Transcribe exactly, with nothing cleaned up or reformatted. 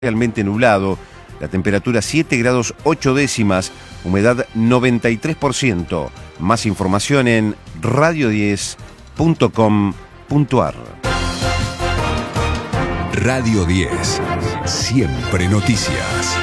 Realmente nublado, la temperatura siete grados ocho décimas, humedad noventa y tres por ciento. Más información en radio diez punto com punto ar. Radio diez, siempre noticias.